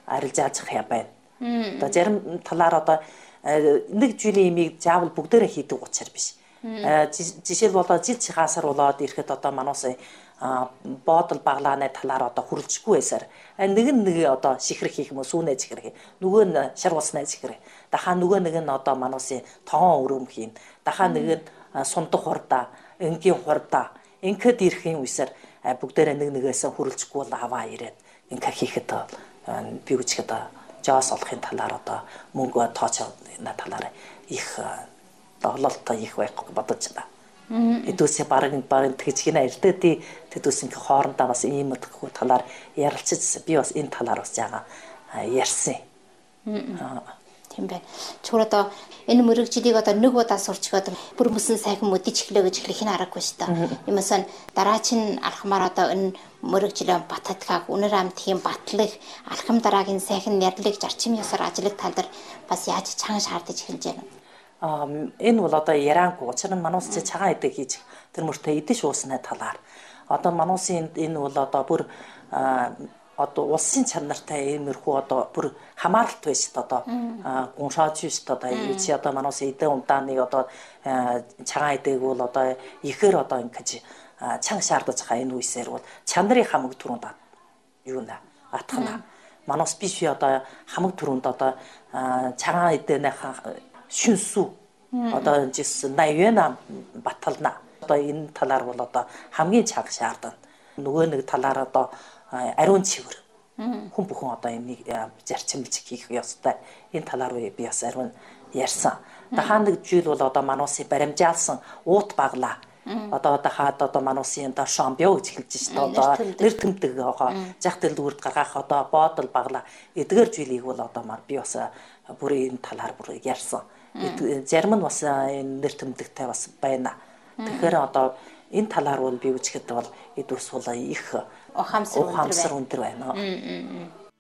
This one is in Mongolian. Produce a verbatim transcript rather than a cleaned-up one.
арилж аажих юм байна. Одоо зарим талаар одоо нэг жилийн имийг заавал бүгдээрээ хийдэг учраас биш. Жишээлбэл жил чихаасар болоод ирэхэд одоо манаас боодол баглааны талаар одоо хүрэлцэхгүй байсаар нэг нь нэг одоо шихрэх хийх юм уу сүүнэ чихрэх нөгөө нь шар усны чихрэх дахаа нөгөө нэг нь одоо мануусын тоон өрөөм хийн дахаа нэг нь сундах хурдаа энгийн хурдаа ингээд ирэхийн үесээр бүгдээрээ нэг нэгээсээ хүрэлцэхгүй бол аваа ирээд ингээд хийхэд би үчихэд жаас олохын талаар одоо мөнгө тооч талаар их ололтоо их байх бодож байна. Эдүүсээ бараг бараг тэгж гинэ эрдээ тэдүүс ингээ хоорондоо бас ийм мэдхгүй талаар ярилцаж би бас энэ талаар бас яага ярьсан. Тийм байна. Чур одоо энэ мөрөгжлийг одоо нэг удаа сурчгаад бүр мөсөн сайхан мэдэж эхлэе гэж хэлэх нь аргагүй шүү дээ. Юмсан дараа чинь алхмаар одоо энэ мөрөгжлөө бататгааг үнэр амт тийм батлах алхам дараагийн сайхан нэрлэг зарчим ёсоор ажлыг тал дээр бас яаж чанга шаардаж эхэлж байна. А энэ бол одоо ярангүй учир нь манус чи цагаан эдэг хийж тэр мөртөө идэж уусны талаар одоо манусын энэ бол одоо бүр одоо улсын чанартай иймэрхүү одоо бүр хамааралт байж та одоо гуншааж биш та одоо юу чи одоо манус эдэн ундааны одоо цагаан эдэг бол одоо ихээр одоо ингэж чанга шаардаж байгаа энэ үесээр бол чанарын хамаг түрүүнд юу нэ атхна манус биш одоо хамаг түрүүнд одоо цагаан эдэнийхээ шүнсүү одоо жис найвена батална одоо энэ талаар бол одоо хамгийн чанга шаардна нөгөө нэг талаар одоо ариун цэвэр хүн бүхэн одоо энийг зарчимлж хийх ёстой энэ талаар би бас ариун ярьсан дахаа нэг жил бол одоо мануусын баримжаалсан уут баглаа одоо одоо хаад одоо мануусын одоо шамбио гэж хэлж шүү дээ одоо нэр тэмдэг байгаа зах дэлгүүрд гаргах одоо боодол баглаа эдгээр жилийг бол одоо би бас бүрийн талаар бүр ярьсан. Зарим нь бас энэ нэр тэмдэгтэй бас байна. Тэгэхээр одоо энэ талаар бол би үчихэд бол эдүүс бол их ухаамсар өндөр байна.